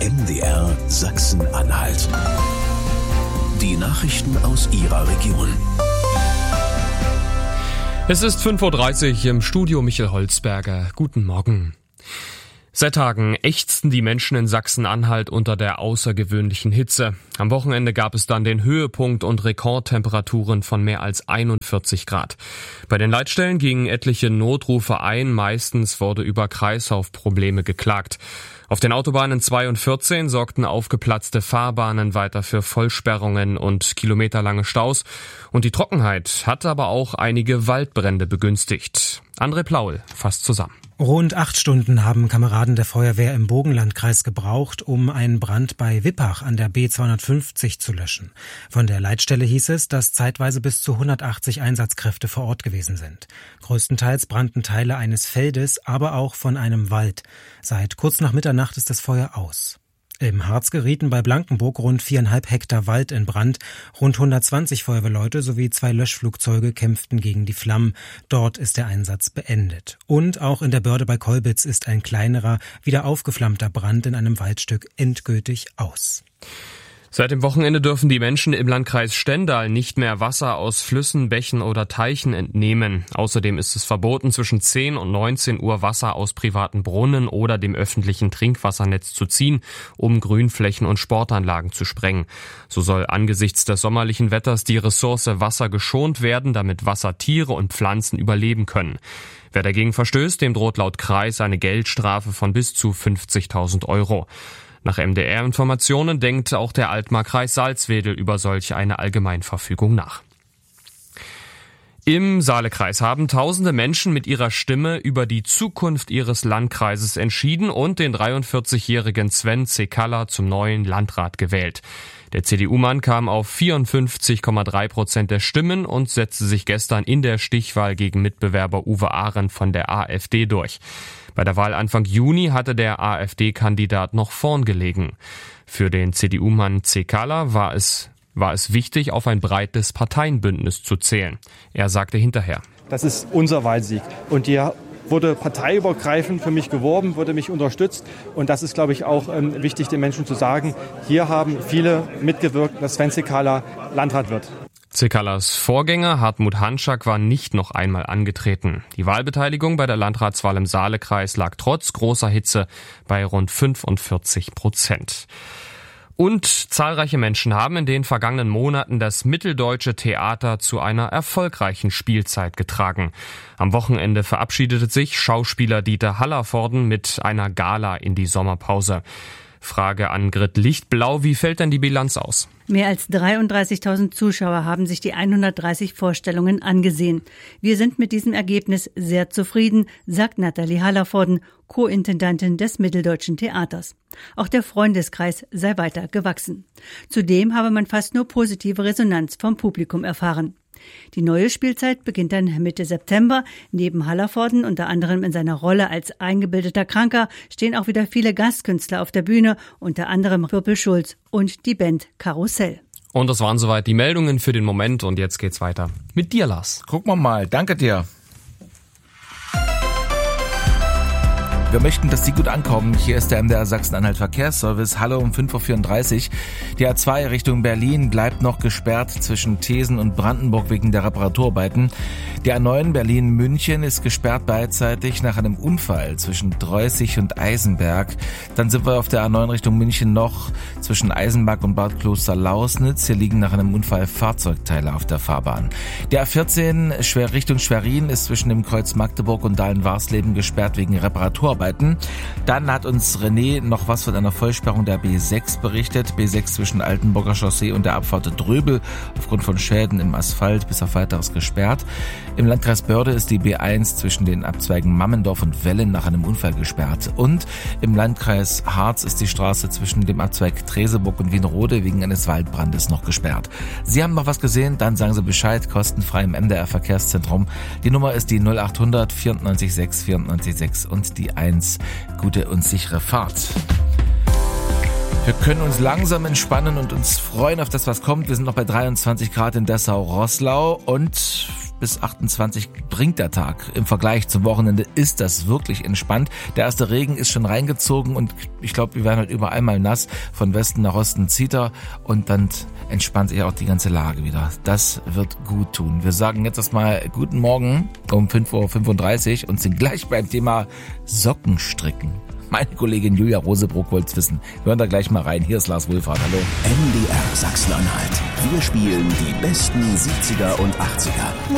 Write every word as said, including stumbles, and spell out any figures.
M D R Sachsen-Anhalt. Die Nachrichten aus Ihrer Region. Es ist fünf Uhr dreißig, im Studio Michael Holzberger. Guten Morgen. Seit Tagen ächzten die Menschen in Sachsen-Anhalt unter der außergewöhnlichen Hitze. Am Wochenende gab es dann den Höhepunkt und Rekordtemperaturen von mehr als einundvierzig Grad. Bei den Leitstellen gingen etliche Notrufe ein, meistens wurde über Kreislaufprobleme geklagt. Auf den Autobahnen zwei und vierzehn sorgten aufgeplatzte Fahrbahnen weiter für Vollsperrungen und kilometerlange Staus. Und die Trockenheit hat aber auch einige Waldbrände begünstigt. André Plaul fasst zusammen. Rund acht Stunden haben Kameraden der Feuerwehr im Bogenlandkreis gebraucht, um einen Brand bei Wippach an der B zweihundertfünfzig zu löschen. Von der Leitstelle hieß es, dass zeitweise bis zu hundertachtzig Einsatzkräfte vor Ort gewesen sind. Größtenteils brannten Teile eines Feldes, aber auch von einem Wald. Seit kurz nach Mitternacht ist das Feuer aus. Im Harz gerieten bei Blankenburg rund viereinhalb Hektar Wald in Brand. Rund hundertzwanzig Feuerwehrleute sowie zwei Löschflugzeuge kämpften gegen die Flammen. Dort ist der Einsatz beendet. Und auch in der Börde bei Kolbitz ist ein kleinerer, wieder aufgeflammter Brand in einem Waldstück endgültig aus. Seit dem Wochenende dürfen die Menschen im Landkreis Stendal nicht mehr Wasser aus Flüssen, Bächen oder Teichen entnehmen. Außerdem ist es verboten, zwischen zehn und neunzehn Uhr Wasser aus privaten Brunnen oder dem öffentlichen Trinkwassernetz zu ziehen, um Grünflächen und Sportanlagen zu sprengen. So soll angesichts des sommerlichen Wetters die Ressource Wasser geschont werden, damit Wassertiere und Pflanzen überleben können. Wer dagegen verstößt, dem droht laut Kreis eine Geldstrafe von bis zu fünfzigtausend Euro. Nach M D R-Informationen denkt auch der Altmark-Kreis Salzwedel über solch eine Allgemeinverfügung nach. Im Saalekreis haben tausende Menschen mit ihrer Stimme über die Zukunft ihres Landkreises entschieden und den dreiundvierzigjährigen Sven Cekala zum neuen Landrat gewählt. Der C D U-Mann kam auf vierundfünfzig Komma drei Prozent der Stimmen und setzte sich gestern in der Stichwahl gegen Mitbewerber Uwe Ahren von der AfD durch. Bei der Wahl Anfang Juni hatte der AfD-Kandidat noch vorn gelegen. Für den C D U-Mann Cekala war es, war es wichtig, auf ein breites Parteienbündnis zu zählen. Er sagte hinterher: Das ist unser Wahlsieg. Und hier wurde parteiübergreifend für mich geworben, wurde mich unterstützt. Und das ist, glaube ich, auch ähm, wichtig, den Menschen zu sagen. Hier haben viele mitgewirkt, dass Sven Cekala Landrat wird. Cekalas Vorgänger Hartmut Hanschak war nicht noch einmal angetreten. Die Wahlbeteiligung bei der Landratswahl im Saalekreis lag trotz großer Hitze bei rund fünfundvierzig Prozent. Und zahlreiche Menschen haben in den vergangenen Monaten das Mitteldeutsche Theater zu einer erfolgreichen Spielzeit getragen. Am Wochenende verabschiedete sich Schauspieler Dieter Hallervorden mit einer Gala in die Sommerpause. Frage an Grit Lichtblau, wie fällt denn die Bilanz aus? Mehr als dreiunddreißigtausend Zuschauer haben sich die hundertdreißig Vorstellungen angesehen. Wir sind mit diesem Ergebnis sehr zufrieden, sagt Nathalie Hallervorden, Co-Intendantin des Mitteldeutschen Theaters. Auch der Freundeskreis sei weiter gewachsen. Zudem habe man fast nur positive Resonanz vom Publikum erfahren. Die neue Spielzeit beginnt dann Mitte September. Neben Hallervorden, unter anderem in seiner Rolle als eingebildeter Kranker, stehen auch wieder viele Gastkünstler auf der Bühne, unter anderem Purple Schulz und die Band Karussell. Und das waren soweit die Meldungen für den Moment und jetzt geht's weiter mit dir, Lars. Gucken wir mal, danke dir. Wir möchten, dass Sie gut ankommen. Hier ist der M D R Sachsen-Anhalt Verkehrsservice. Hallo um fünf Uhr vierunddreißig. Die A zwei Richtung Berlin bleibt noch gesperrt zwischen Thesen und Brandenburg wegen der Reparaturarbeiten. Die A neun Berlin-München ist gesperrt beidseitig nach einem Unfall zwischen Dreußig und Eisenberg. Dann sind wir auf der A neun Richtung München noch zwischen Eisenberg und Bad Kloster-Lausnitz. Hier liegen nach einem Unfall Fahrzeugteile auf der Fahrbahn. Die A vierzehn schwer Richtung Schwerin ist zwischen dem Kreuz Magdeburg und Dahlen-Warsleben gesperrt wegen Reparaturarbeiten. Dann hat uns René noch was von einer Vollsperrung der B sechs berichtet. B sechs zwischen Altenburger Chaussee und der Abfahrt Dröbel aufgrund von Schäden im Asphalt bis auf weiteres gesperrt. Im Landkreis Börde ist die B eins zwischen den Abzweigen Mammendorf und Wellen nach einem Unfall gesperrt. Und im Landkreis Harz ist die Straße zwischen dem Abzweig Treseburg und Wienrode wegen eines Waldbrandes noch gesperrt. Sie haben noch was gesehen? Dann sagen Sie Bescheid, kostenfrei im M D R Verkehrszentrum. Die Nummer ist die null achthundert vierundneunzig sechs vierundneunzig sechs und die eins. Gute und sichere Fahrt. Wir können uns langsam entspannen und uns freuen auf das, was kommt. Wir sind noch bei dreiundzwanzig Grad in Dessau-Roßlau und bis achtundzwanzig bringt der Tag. Im Vergleich zum Wochenende ist das wirklich entspannt. Der erste Regen ist schon reingezogen und ich glaube, wir werden halt überall mal nass. Von Westen nach Osten zieht er und dann entspannt sich auch die ganze Lage wieder. Das wird gut tun. Wir sagen jetzt erstmal guten Morgen um fünf Uhr fünfunddreißig und sind gleich beim Thema Sockenstricken. Meine Kollegin Julia Rosebrock wollte es wissen. Hören da gleich mal rein. Hier ist Lars Wohlfahrt. Hallo. M D R Sachsen-Anhalt. Wir spielen die besten siebziger und achtziger.